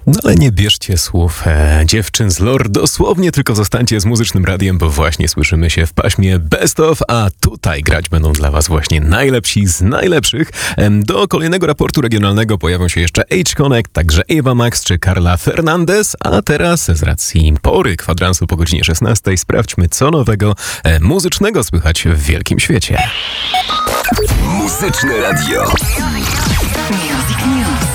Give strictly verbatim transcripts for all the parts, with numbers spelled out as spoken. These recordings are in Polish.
No ale nie bierzcie słów e, dziewczyn z lore dosłownie, tylko zostańcie z Muzycznym Radiem, bo właśnie słyszymy się w paśmie Best of, a tutaj grać będą dla was właśnie najlepsi z najlepszych. E, do kolejnego raportu regionalnego pojawią się jeszcze H-Connect, także Ava Max czy Carla Fernandez, a teraz z racji pory kwadransu po godzinie szesnastej sprawdźmy, co nowego e, muzycznego słychać w wielkim świecie. Muzyczne Radio. Music News.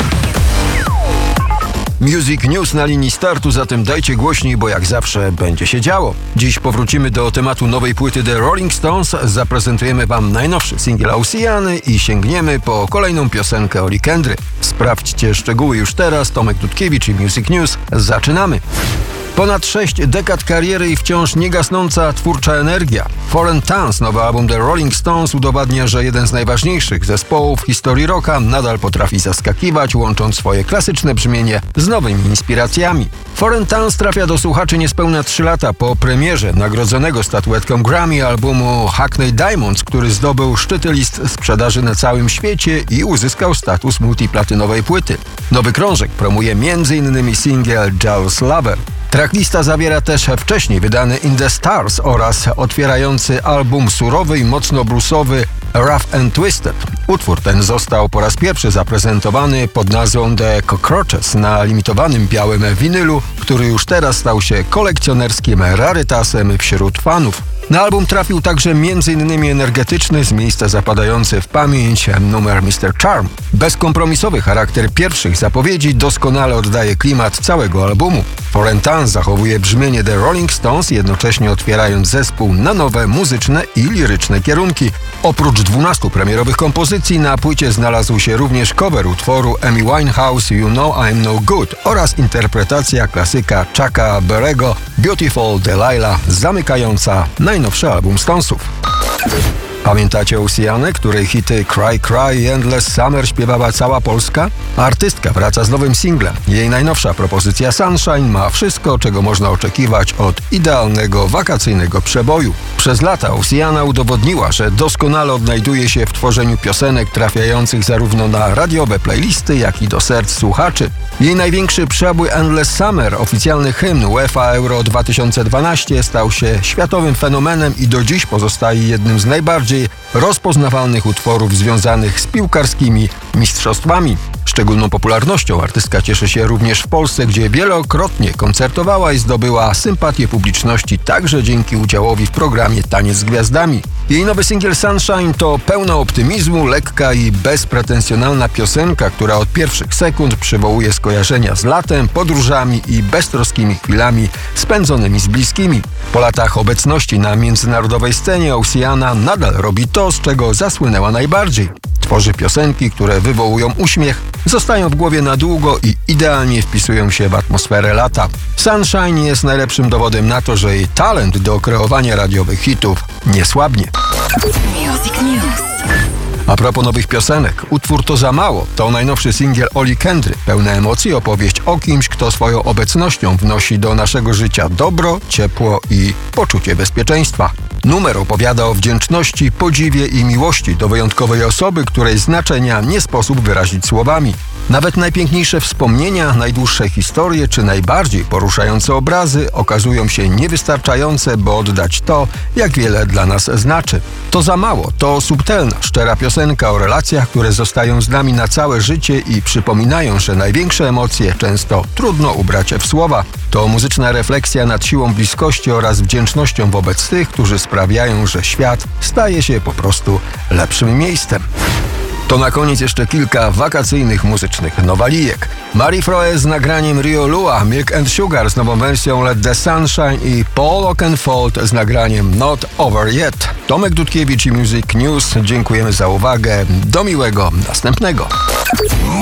Music News na linii startu, zatem dajcie głośniej, bo jak zawsze będzie się działo. Dziś powrócimy do tematu nowej płyty The Rolling Stones, zaprezentujemy wam najnowszy singiel Oceany i sięgniemy po kolejną piosenkę Oli Kendry. Sprawdźcie szczegóły już teraz. Tomek Dudkiewicz i Music News. Zaczynamy! Ponad sześć dekad kariery i wciąż niegasnąca twórcza energia. Foreign Towns, nowy album The Rolling Stones, udowadnia, że jeden z najważniejszych zespołów w historii rocka nadal potrafi zaskakiwać, łącząc swoje klasyczne brzmienie z nowymi inspiracjami. Foreign Towns trafia do słuchaczy niespełna trzy lata po premierze nagrodzonego statuetką Grammy albumu Hackney Diamonds, który zdobył szczyty list sprzedaży na całym świecie i uzyskał status multiplatynowej płyty. Nowy krążek promuje między innymi singiel Jealous Lover. Tracklista zawiera też wcześniej wydany In the Stars oraz otwierający album surowy i mocno bluesowy Rough and Twisted. Utwór ten został po raz pierwszy zaprezentowany pod nazwą The Cockroaches na limitowanym białym winylu, który już teraz stał się kolekcjonerskim rarytasem wśród fanów. Na album trafił także między innymi energetyczny, z miejsca zapadający w pamięć numer mister Charm. Bezkompromisowy charakter pierwszych zapowiedzi doskonale oddaje klimat całego albumu. Foreign Towns zachowuje brzmienie The Rolling Stones, jednocześnie otwierając zespół na nowe muzyczne i liryczne kierunki. Oprócz dwunastu premierowych kompozycji na płycie znalazł się również cover utworu Amy Winehouse You Know I'm No Good oraz interpretacja klasyka Chucka Berry'ego Beautiful Delilah, zamykająca najnowszy album Stonesów. Pamiętacie Oceanę, której hity Cry Cry i Endless Summer śpiewała cała Polska? Artystka wraca z nowym singlem. Jej najnowsza propozycja Sunshine ma wszystko, czego można oczekiwać od idealnego wakacyjnego przeboju. Przez lata Oceana udowodniła, że doskonale odnajduje się w tworzeniu piosenek trafiających zarówno na radiowe playlisty, jak i do serc słuchaczy. Jej największy przebój Endless Summer, oficjalny hymn UEFA Euro dwa tysiące dwanaście, stał się światowym fenomenem i do dziś pozostaje jednym z najbardziej rozpoznawalnych utworów związanych z piłkarskimi mistrzostwami. Szczególną popularnością artystka cieszy się również w Polsce, gdzie wielokrotnie koncertowała i zdobyła sympatię publiczności także dzięki udziałowi w programie Taniec z Gwiazdami. Jej nowy singiel Sunshine to pełna optymizmu, lekka i bezpretensjonalna piosenka, która od pierwszych sekund przywołuje skojarzenia z latem, podróżami i beztroskimi chwilami spędzonymi z bliskimi. Po latach obecności na międzynarodowej scenie Oceana nadal robi to, z czego zasłynęła najbardziej. Tworzy piosenki, które wywołują uśmiech, zostają w głowie na długo i idealnie wpisują się w atmosferę lata. Sunshine jest najlepszym dowodem na to, że jej talent do kreowania radiowych hitów nie słabnie. Music News. A propos nowych piosenek, utwór To Za Mało to najnowszy singiel Oli Kendry. Pełna emocji opowieść o kimś, kto swoją obecnością wnosi do naszego życia dobro, ciepło i poczucie bezpieczeństwa. Numer opowiada o wdzięczności, podziwie i miłości do wyjątkowej osoby, której znaczenia nie sposób wyrazić słowami. Nawet najpiękniejsze wspomnienia, najdłuższe historie czy najbardziej poruszające obrazy okazują się niewystarczające, by oddać to, jak wiele dla nas znaczy. To za mało, to subtelna, szczera piosenka o relacjach, które zostają z nami na całe życie i przypominają, że największe emocje często trudno ubrać w słowa. To muzyczna refleksja nad siłą bliskości oraz wdzięcznością wobec tych, którzy sprawiają, że świat staje się po prostu lepszym miejscem. To na koniec jeszcze kilka wakacyjnych muzycznych nowalijek. Marie Froe z nagraniem Rio Lua, Milk and Sugar z nową wersją Let the Sunshine i Paul Oakenfold z nagraniem Not Over Yet. Tomek Dudkiewicz i Music News. Dziękujemy za uwagę. Do miłego następnego.